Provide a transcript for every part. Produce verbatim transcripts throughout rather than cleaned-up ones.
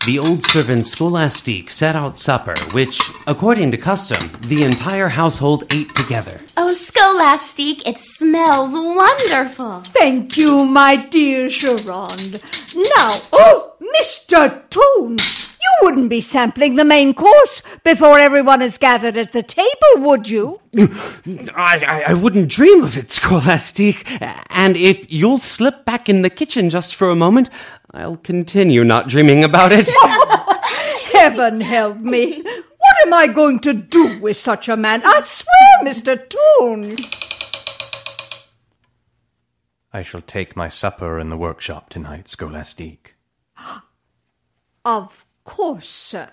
the old servant Scholastique set out supper, which, according to custom, the entire household ate together. Oh, Scholastique, it smells wonderful. Thank you, my dear Geronde. Now, oh, Mister Toon, you wouldn't be sampling the main course before everyone is gathered at the table, would you? I, I, I wouldn't dream of it, Scholastique. And if you'll slip back in the kitchen just for a moment, I'll continue not dreaming about it. Heaven help me. What am I going to do with such a man? I swear, Mister Toon. I shall take my supper in the workshop tonight, Scholastique. Of course, sir.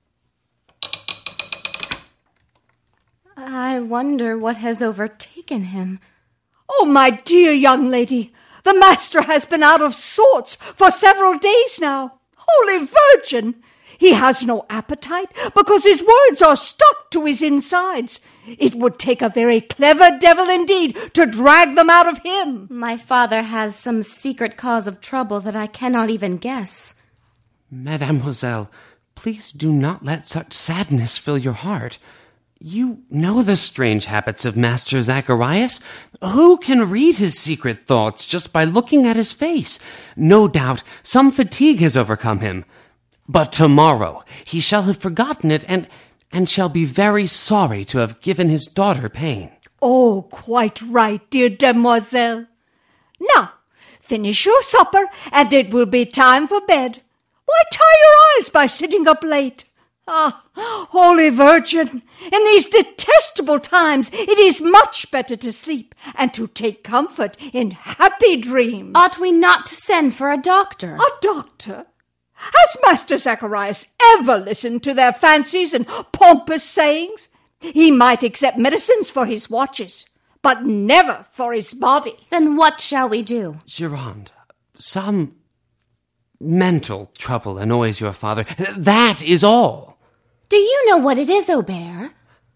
I wonder what has overtaken him. Oh, my dear young lady, the master has been out of sorts for several days now. Holy Virgin! He has no appetite because his words are stuck to his insides. It would take a very clever devil indeed to drag them out of him. My father has some secret cause of trouble that I cannot even guess. Mademoiselle, please do not let such sadness fill your heart. You know the strange habits of Master Zacharias. Who can read his secret thoughts just by looking at his face? No doubt some fatigue has overcome him. But tomorrow he shall have forgotten it and, and shall be very sorry to have given his daughter pain. Oh, quite right, dear demoiselle. Now, finish your supper, and it will be time for bed. Why tie your eyes by sitting up late? Ah, Holy Virgin, in these detestable times it is much better to sleep and to take comfort in happy dreams. Ought we not to send for a doctor? A doctor? Has Master Zacharias ever listened to their fancies and pompous sayings? He might accept medicines for his watches, but never for his body. Then what shall we do? Geronde, some mental trouble annoys your father. That is all. Do you know what it is, Aubert?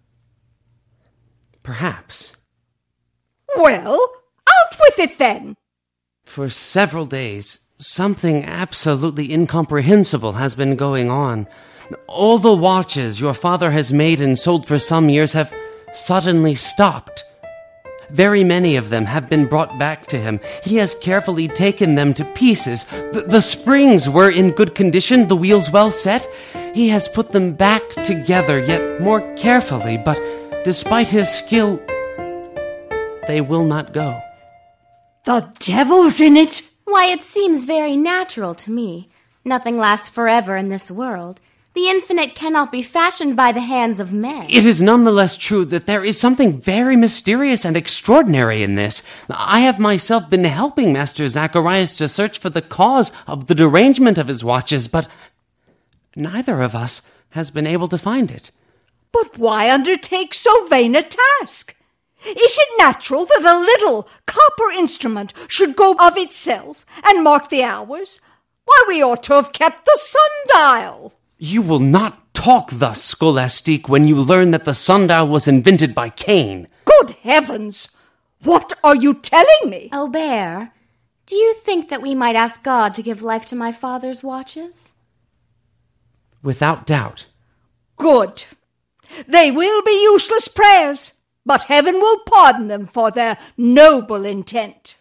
Perhaps. Well, out with it then. For several days, something absolutely incomprehensible has been going on. All the watches your father has made and sold for some years have suddenly stopped. Very many of them have been brought back to him. He has carefully taken them to pieces. The, the springs were in good condition, the wheels well set. He has put them back together, yet more carefully, but despite his skill, they will not go. The devil's in it. Why, it seems very natural to me. Nothing lasts forever in this world. The infinite cannot be fashioned by the hands of men. It is none the less true that there is something very mysterious and extraordinary in this. I have myself been helping Master Zacharias to search for the cause of the derangement of his watches, but neither of us has been able to find it. But why undertake so vain a task? Is it natural that a little copper instrument should go of itself and mark the hours? Why, we ought to have kept the sundial. You will not talk thus, Scholastique, when you learn that the sundial was invented by Cain. Good heavens! What are you telling me? Aubert, do you think that we might ask God to give life to my father's watches? Without doubt. Good. They will be useless prayers, but heaven will pardon them for their noble intent.